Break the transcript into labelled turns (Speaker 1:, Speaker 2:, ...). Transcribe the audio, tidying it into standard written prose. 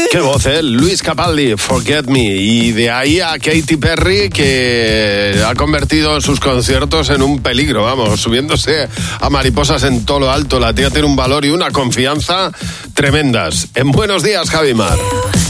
Speaker 1: Qué voz, Luis Capaldi, Forget Me. Y de ahí a Katy Perry, que ha convertido sus conciertos en un peligro, vamos, subiéndose a mariposas en todo lo alto. La tía tiene un valor y una confianza tremendas. En Buenos Días, Javi Mar.